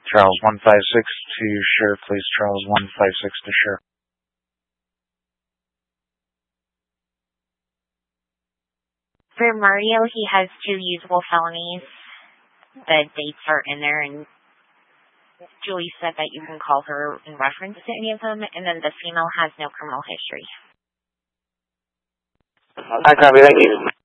Charles 156 to share, please. Charles 156 to share. For Mario, he has 2 usable felonies. The dates are in there, and Julie said that you can call her in reference to any of them, and then the female has no criminal history. I copy, thank you.